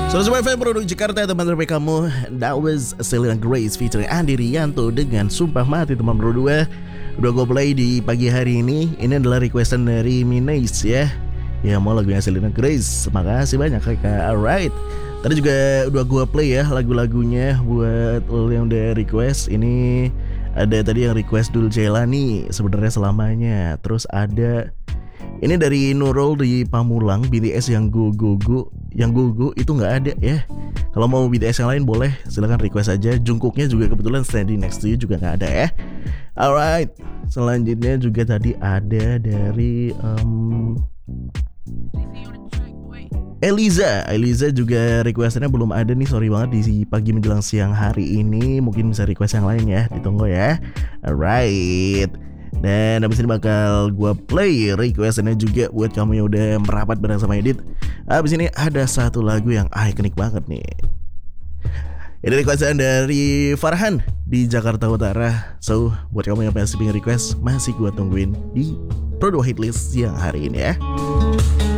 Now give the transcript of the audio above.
101 FM Produk Jakarta, teman-teman kamu. That was Selena Grace featuring Andi Rianto dengan Sumpah Mati, teman berdua. Udah gue play di pagi hari ini. Ini adalah requestan dari Minais ya. Ya mau lagunya Selena Grace. Makasih banyak kakak. Alright. Tadi juga udah gue play ya lagu-lagunya buat lo yang udah request. Ini ada tadi yang request Dul Jelani sebenarnya selamanya. Terus ada ini dari Nurul di Pamulang, BTS yang Go Go Go. Yang Go Go itu nggak ada ya. Kalau mau BTS yang lain boleh, silakan request aja. Jungkooknya juga kebetulan Standing Next to You juga nggak ada ya. Alright, selanjutnya juga tadi ada dari Eliza juga requestannya belum ada nih, sorry banget di pagi menjelang siang hari ini. Mungkin bisa request yang lain ya, ditunggu ya. Alright. Dan abis ini bakal gue play requestannya juga buat kamu yang udah merapat bareng sama Edit. Abis ini ada satu lagu yang ikonik banget nih. Ini requestan dari Farhan di Jakarta Utara. So buat kamu yang pengen request, masih gue tungguin di Produk Hitlist siang hari ini ya.